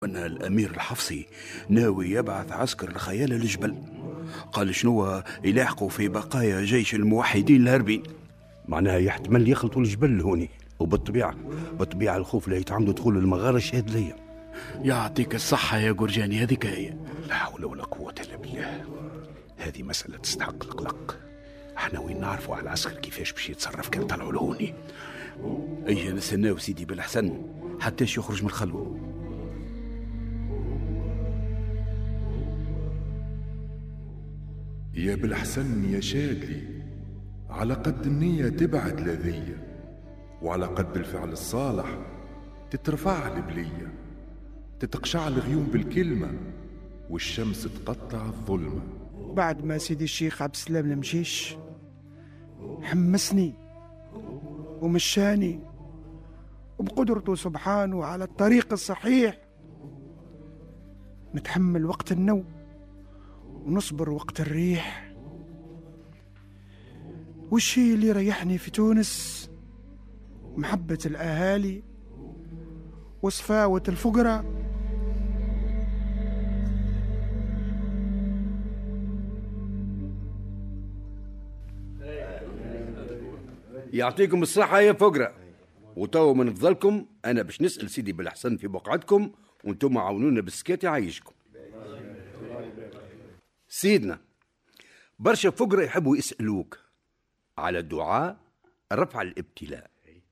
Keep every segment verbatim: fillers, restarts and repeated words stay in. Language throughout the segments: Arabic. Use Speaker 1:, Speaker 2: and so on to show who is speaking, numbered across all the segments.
Speaker 1: أن الأمير الحفصي ناوي يبعث عسكر الخيال للجبل. قال شنو يلاحقوا في بقايا جيش الموحدين الهاربين.
Speaker 2: معناها يحتمل يخلطوا الجبل هوني، وبالطبيعة بالطبيعة الخوف لا يتعمدوا دخول المغارة الشهد ليا.
Speaker 1: يعطيك الصحة يا جرجاني، هذيك هي.
Speaker 2: لا حول ولا قوة إلا بالله، هذه مسألة تستحق القلق. احنا وين نعرفوا على العسكر كيفاش باش يتصرف كان طلعوا لهوني.
Speaker 1: ايه نستناو سيدي بالحسن حتى يخرج من الخلوة.
Speaker 3: يا بالحسن يا شادلي، على قد النية تبعد لذية، وعلى قد الفعل الصالح تترفع البلية، تتقشع الغيوم بالكلمة والشمس تقطع الظلمة.
Speaker 4: بعد ما سيدي الشيخ عبد السلام المشيش حمسني ومشاني وبقدرته سبحانه على الطريق الصحيح، نتحمل وقت النوم ونصبر وقت الريح. والشيء اللي ريحني في تونس محبة الأهالي وصفاوة الفقراء.
Speaker 5: يعطيكم الصحة يا فقراء. وتو من فضلكم أنا باش نسأل سيدي بالحسن في بقعتكم وانتم عاونونا بالسكات يعيشكم. سيدنا، برشا فقراء يحبوا يسألوك على الدعاء رفع الابتلاء.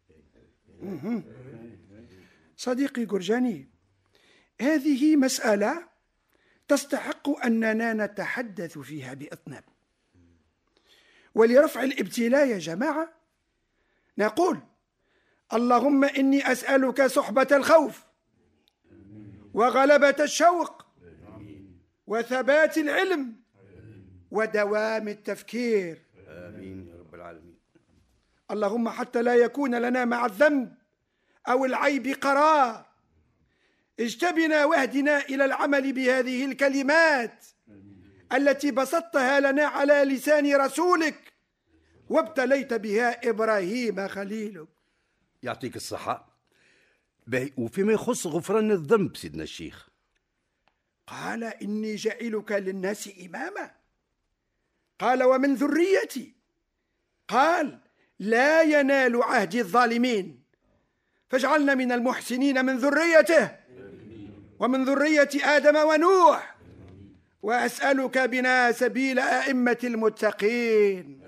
Speaker 4: صديقي جرجاني، هذه مسألة تستحق أننا نتحدث فيها بإطناب. ولرفع الابتلاء يا جماعة نقول: اللهم إني أسألك صحبة الخوف وغلبة الشوق وثبات العلم ودوام التفكير.
Speaker 5: آمين يا رب العالمين.
Speaker 4: اللهم حتى لا يكون لنا مع الذنب أو العيب قرار، اجتبنا واهدنا إلى العمل بهذه الكلمات التي بسطتها لنا على لسان رسولك وابتليت بها إبراهيم خليلك.
Speaker 5: يعطيك الصحة. وفيما يخص غفران الذنب سيدنا الشيخ،
Speaker 4: قال: إني جعلك للناس إماما. قال: ومن ذريتي. قال: لا ينال عهد الظالمين، فاجعلنا من المحسنين من ذريته ومن ذرية آدم ونوح، وأسألك بنا سبيل أئمة المتقين.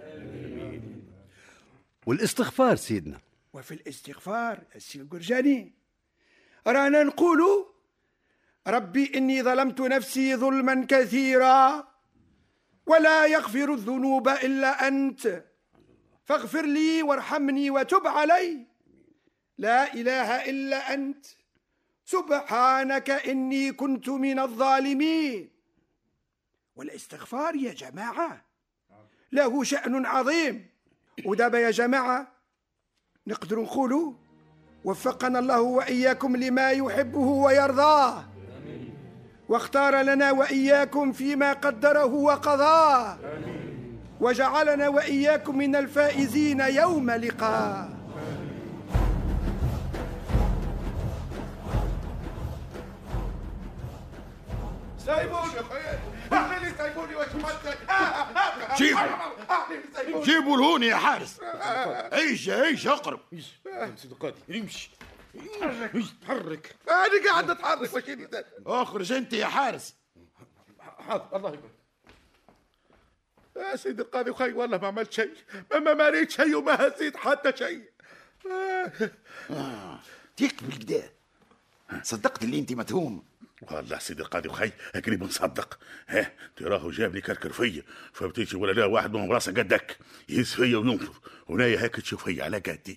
Speaker 5: والاستغفار سيدنا.
Speaker 4: وفي الاستغفار السيد الجرجاني رانا نقول: ربي إني ظلمت نفسي ظلما كثيرا ولا يغفر الذنوب إلا أنت، فاغفر لي وارحمني وتب علي، لا إله إلا أنت، سبحانك إني كنت من الظالمين. والاستغفار يا جماعة له شأن عظيم. ودابا يا جماعة نقدر نقولوا: وفقنا الله وإياكم لما يحبه ويرضاه، واختار لنا وإياكم فيما قدره وقضاه، وجعلنا وإياكم من الفائزين يوم لقاه.
Speaker 3: سايبوني يا خويا، اعملي سايبوني واش مالك؟
Speaker 6: جيبوا جيبوا لهوني يا حارس. عيش عيش اقرب.
Speaker 3: سيدي القاضي يمشي.
Speaker 6: تحرك تحرك.
Speaker 3: انا قاعد اتحرك. واش
Speaker 6: اخرج انت يا حارس.
Speaker 3: حاضر الله يبارك. يا سيدي القاضي وخي والله ما عملت شيء، ما ماريت شيء وما هزيت حتى شيء.
Speaker 6: آه. تكمل كده صدقت اللي انت متهوم.
Speaker 3: والله سيدي القاضي وخي قريب نصدق. ها تراه جاب لي كركر فيا، فبتيجي ولا لا واحد منهم راسه قدك يهز فيا وينفض، ونايا هيك تشوف فيا على قدي.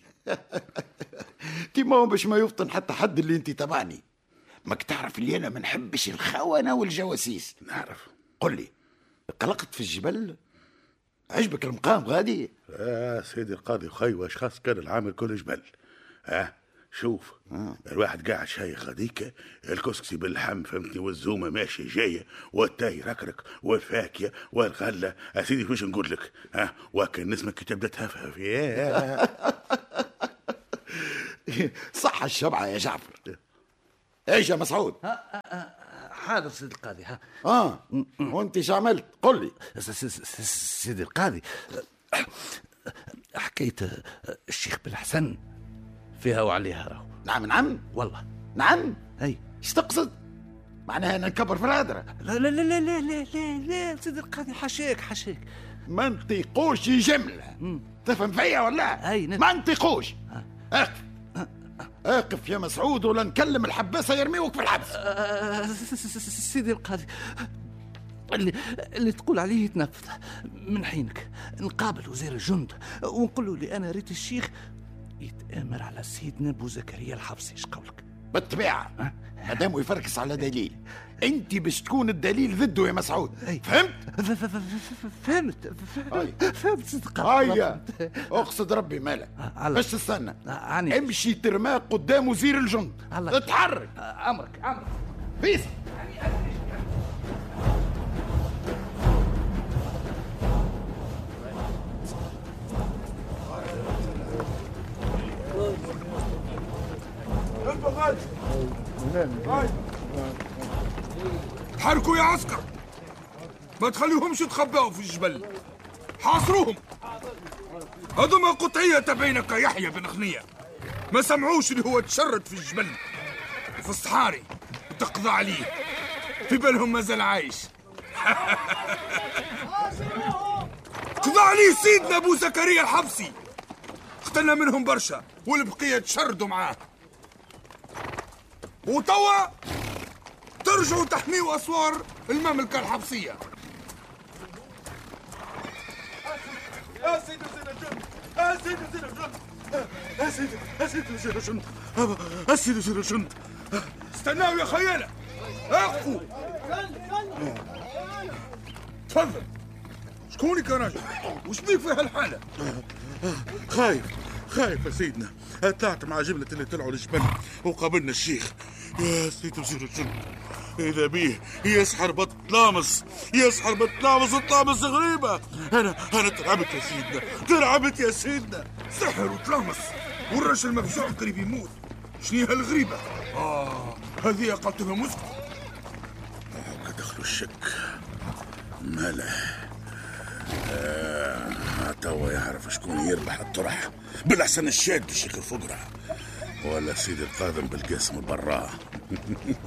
Speaker 6: تيما باش ما يفطن حتى حد اللي انت تبعني. ماك تعرف اللي انا ما نحبش الخونه والجواسيس.
Speaker 3: نعرف.
Speaker 6: قل لي، قلقت في الجبل؟ عجبك المقام غادي؟
Speaker 3: اه سيدي القاضي وخي واش خاص كان العامل كل جبل. ها شوف آه. الواحد قاعد شايخ هذيك الكسكسي باللحم فهمتني، والزومه ماشي جايه، والتاي ركرك، والفاكهه والغله. اسيدي واش نقول لك؟ ها وكان نسمك كي تبدا تهفهف.
Speaker 6: صح الشبعه يا جعفر. ايش يا مسعود؟
Speaker 7: حاضر سيدي القاضي. ها
Speaker 6: اه وانت شو عملت؟ قل لي.
Speaker 7: سيدي القاضي، حكيت الشيخ بالحسن فيها وعليها راهو.
Speaker 6: نعم نعم
Speaker 7: والله
Speaker 6: نعم.
Speaker 7: اي
Speaker 6: ايش تقصد؟ معناها انا نكبر في الهدرة؟
Speaker 7: لا لا لا لا لا لا لا, لا. سيدي القاضي حشيك حشيك
Speaker 6: ما نطيقوش جملة. تفهم فيا ولا؟
Speaker 7: اي نت...
Speaker 6: ما نطيقوش. اقف اقف يا مسعود ولا نكلم الحباسة يرميوك في الحبس.
Speaker 7: سيدي القاضي، اللي, اللي تقول عليه يتنفذ. من حينك نقابل وزير الجند ونقول له لي انا ريت الشيخ يتآمر على سيدنا ابو زكريا الحفصي. ايش قولك؟
Speaker 6: بالطبيعة مادام يفركس على دليل انت باش تكون الدليل ضده يا مسعود. فهمت؟
Speaker 7: فهمت فهمت صدق.
Speaker 6: هيا اقصد ربي مالك باش تستنى. امشي ترماق قدام وزير الجند. اتحرك.
Speaker 7: امرك امرك
Speaker 6: بيس.
Speaker 3: تحركوا يا عسكر، ما تخليهمش يتخباوا في الجبل، حاصروهم. هذوما قطعية تبعينك يحيى بن خنية، ما سمعوش اللي هو تشرد في الجبل وفي الصحاري وتقضى عليه، في بالهم مازال عايش. قضى عليه سيدنا ابو زكريا الحفصي، قتلنا منهم برشا والبقية تشردوا معاه، وتوا ترجعوا تحميوا اسوار المملكة الحفصية. يا سيدي وزير الجند، يا سيدي وزير الجند، يا سيدي يا سيدي وزير الجند، يا سيدي وزير الجند، استناوا يا خيالة، اقفوا. تفضل. شكونك يا راجل؟ وش بيك في هالحالة؟ خايف خايف يا سيدنا، طلعت مع جبلة اللي طلعوا الجبل وقابلنا الشيخ. يا سيدي وزير الجند، إذا بيه يسحر بطلامس، يسحر بطلامس وطلامس غريبة. أنا أنا ترعبت يا سيدنا، ترعبت يا سيدنا. سحر وطلامس والرجل مفجوع قريب يموت. شنو هالغريبة؟ آه هذه قلتها مسكت.
Speaker 2: آه دخلوا الشك. ماله آه توا يعرف شكون يربح الطرح. بالأحسن الشاد الشيخ الفقرة ولا سيدي القادم بالقاسم البراء.